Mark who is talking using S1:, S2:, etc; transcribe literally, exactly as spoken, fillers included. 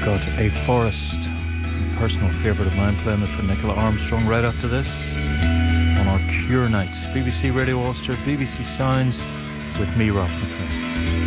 S1: got A Forest, personal favourite of mine, playing it for Nicola Armstrong right after this on our Cure Night. B B C Radio Ulster, B B C Sounds with me, Ralph McCray.